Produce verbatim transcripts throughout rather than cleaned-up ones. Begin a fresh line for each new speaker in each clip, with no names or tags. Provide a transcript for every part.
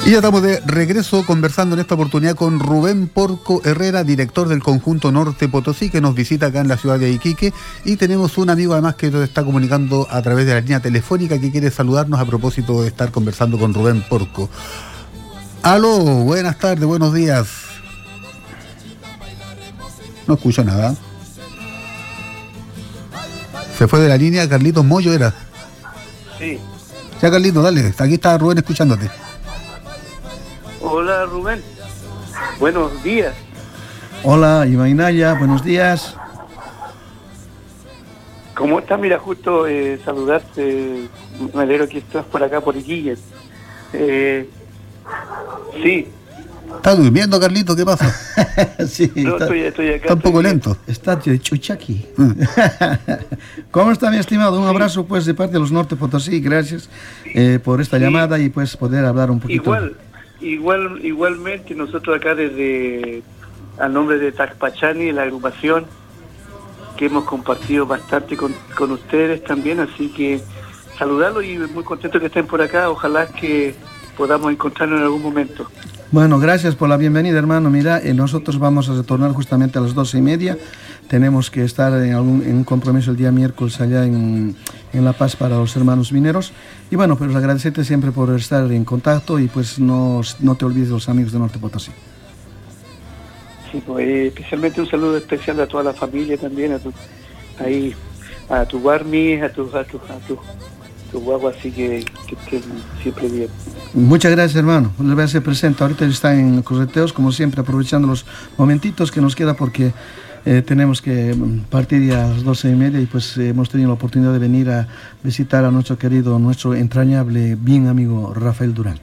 Y ya estamos de regreso conversando en esta oportunidad con Rubén Porco Herrera, director del conjunto Norte Potosí, que nos visita acá en la ciudad de Iquique. Y tenemos un amigo además que nos está comunicando a través de la línea telefónica que quiere saludarnos a propósito de estar conversando con Rubén Porco. Aló, buenas tardes, buenos días. No escucho nada. Se fue de la línea, Carlitos Moyo era.
Sí.
Ya, Carlitos, dale, aquí está Rubén escuchándote.
Hola, Rubén. Buenos días.
Hola, Ivainaya, buenos días.
¿Cómo estás? Mira, justo eh, saludarte. Me alegro que estás por acá, por Iquique. Eh, sí.
¿Estás durmiendo, Carlitos? ¿Qué pasa?
Sí,
no,
está,
estoy, estoy acá.
Está un poco
estoy
lento.
Está de chuchaqui. ¿Cómo está, mi estimado? Un
Sí.
abrazo, pues, de parte de los Norte Potosí. Gracias eh, por esta
Sí.
llamada y, pues, poder hablar un poquito.
Igual, igual, igualmente nosotros acá desde, a nombre de Tacpachani, la agrupación, que hemos compartido bastante con, con ustedes también, así que saludarlos y muy contento que estén por acá. Ojalá que podamos encontrarnos en algún momento.
Bueno, gracias por la bienvenida, hermano. Mira, eh, nosotros vamos a retornar justamente a las doce y media. Tenemos que estar en, algún, en un compromiso el día miércoles allá en, en La Paz para los hermanos mineros. Y bueno, pues agradecerte siempre por estar en contacto y pues no, no te olvides de los amigos de Norte Potosí.
Sí, pues eh, especialmente un saludo especial a toda la familia también, a tu, ahí, a tu Guarmi, a tu, a tu, a tu, tu guagua, así que, que estén siempre bien.
Muchas gracias, hermano. Les voy a hacer presente. Ahorita está en correteos, como siempre, aprovechando los momentitos que nos queda porque eh, tenemos que partir ya a las doce y media y pues eh, hemos tenido la oportunidad de venir a visitar a nuestro querido, nuestro entrañable, bien amigo Rafael Durán.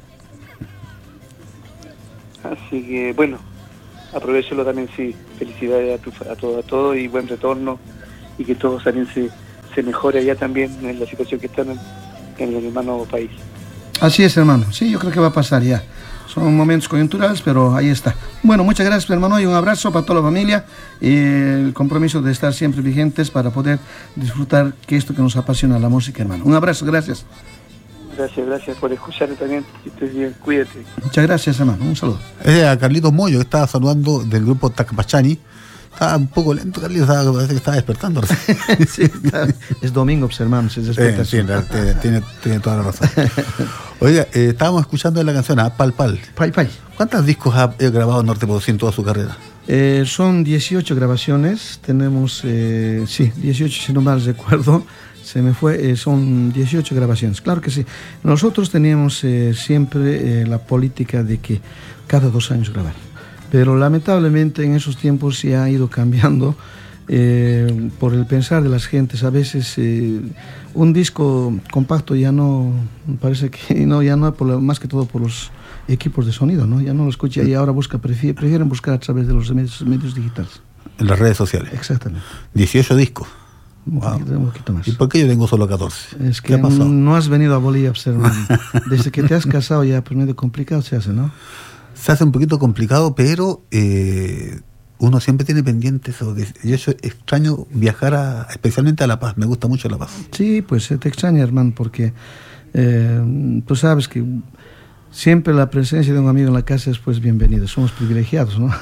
Así que, bueno, aprovechalo también, sí. Felicidades a, tu, a todo, a todo y buen retorno y que todo también se, se mejore allá también en la situación que están en, en el hermano país.
Así es, hermano. Sí, yo creo que va a pasar ya. Son momentos coyunturales, pero ahí está. Bueno, muchas gracias, hermano, y un abrazo para toda la familia. Y el compromiso de estar siempre vigentes para poder disfrutar que esto que nos apasiona, la música, hermano. Un abrazo, gracias.
Gracias, gracias por escucharme también. Que estés bien, cuídate.
Muchas gracias, hermano. Un saludo.
Es a Carlitos Moyo, que estaba saludando del grupo Tacpachani. Estaba un poco lento, Carlitos, estaba, parece que estaba despertando.
Sí, está, es domingo, pues, hermano, se despierta.
Eh, sí, en realidad, tiene, tiene, tiene toda la razón. Oiga, eh, estábamos escuchando la canción a Pal Pal.
Pay, pay.
¿Cuántos discos ha eh, grabado Norte Potosí en toda su carrera?
Eh, son dieciocho grabaciones. Tenemos, eh, sí, dieciocho, si no mal recuerdo. Se me fue, eh, son dieciocho grabaciones. Claro que sí. Nosotros teníamos eh, siempre eh, la política de que cada dos años grabar. Pero lamentablemente en esos tiempos se ha ido cambiando eh, por el pensar de las gentes. A veces eh, un disco compacto ya no, parece que no, ya no, por lo, más que todo por los equipos de sonido, ¿no? Ya no lo escucha y ahora busca, prefieren, prefieren buscar a través de los medios, medios digitales.
En las redes sociales.
Exactamente.
dieciocho discos.
Un,
Wow.
poquito, un poquito más.
¿Y por qué yo tengo solo catorce?
Es
¿Qué
que
ha pasado?
no has venido a Bolivia a observar. Desde que te has casado ya, pues medio complicado se hace, ¿no?
Se hace un poquito complicado, pero eh, uno siempre tiene pendiente eso. De, yo eso extraño viajar a, especialmente a La Paz. Me gusta mucho La Paz.
Sí, pues te extraña, hermano, porque eh, tú sabes que siempre la presencia de un amigo en la casa es pues bienvenida. Somos privilegiados, ¿no?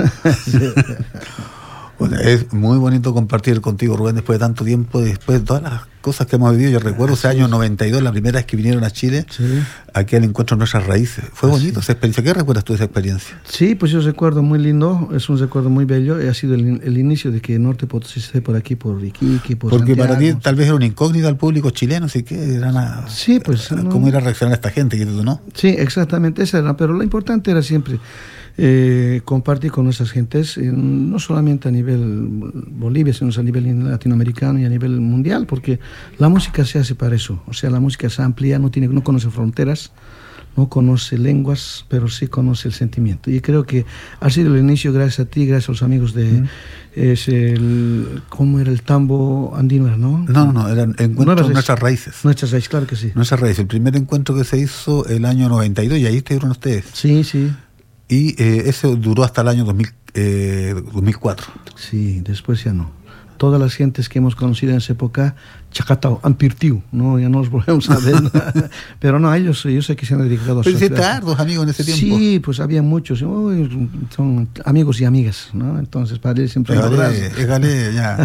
Bueno, es muy bonito compartir contigo, Rubén, después de tanto tiempo, después de todas las cosas que hemos vivido. Yo recuerdo ese año noventa y dos, la primera vez que vinieron a Chile,
Sí.
aquí al encuentro de nuestras raíces. Fue
Ah,
bonito
sí.
esa experiencia. ¿Qué recuerdas tú de esa experiencia?
Sí, pues yo recuerdo muy lindo, es un recuerdo muy bello. Ha sido el, el inicio de que Norte Potosí esté por aquí, por Iquique, por
Porque
Santiago.
para ti tal vez era una incógnita al público chileno, así que era una,
Sí, pues,
¿cómo
no.
ir a reaccionar a esta gente? Que tú, ¿no?
Sí, exactamente, esa era, pero lo importante era siempre eh, compartir con nuestras gentes, eh, no solamente a nivel Bolivia, sino a nivel latinoamericano y a nivel mundial, porque la música se hace para eso, o sea, la música es amplia, no, tiene, no conoce fronteras, no conoce lenguas, pero sí conoce el sentimiento. Y creo que ha sido el inicio, gracias a ti, gracias a los amigos de... Mm. Es el, ¿cómo era el tambo andino? ¿no?
No, no, no, era el encuentro de nuestras raíces.
Nuestras raíces, claro que sí.
Nuestras raíces, el primer encuentro que se hizo el año noventa y dos, y ahí estuvieron ustedes.
Sí, sí.
Y eh, ese duró hasta el año dos mil, eh, dos mil cuatro.
Sí, después ya no. todas las gentes que hemos conocido en esa época, chacatao, han pirtiu, ¿no? Ya no los volvemos a ver. Pero no, ellos, yo sé que se han dedicado a...
Pero hiciste hartos amigos en ese tiempo.
Sí, pues había muchos, oh, son amigos y amigas, ¿no? Entonces, para él siempre...
Égalé, ya.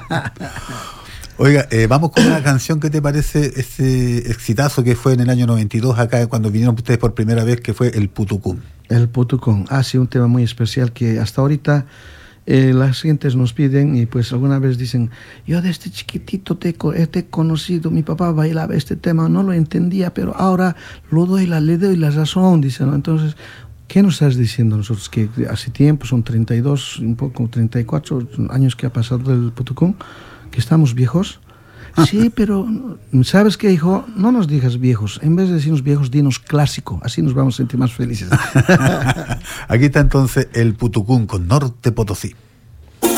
Oiga, eh, vamos con una canción. ¿Qué te parece ese exitazo que fue en el año noventa y dos acá cuando vinieron ustedes por primera vez, que fue el Putucún?
El Putucún, ah, sí, un tema muy especial que hasta ahorita eh, las gentes nos piden y pues alguna vez dicen, yo desde chiquitito te, te he conocido, mi papá bailaba este tema, no lo entendía, pero ahora lo doy, la, le doy la razón, dicen, ¿no? Entonces, ¿qué nos estás diciendo nosotros? Que hace tiempo, son treinta y dos, un poco, treinta y cuatro años que ha pasado del Putucún, que estamos viejos. Sí, pero ¿sabes qué, hijo? No nos digas viejos. En vez de decirnos viejos, dinos clásico. Así nos vamos a sentir más felices.
Aquí está entonces el Putucún con Norte Potosí.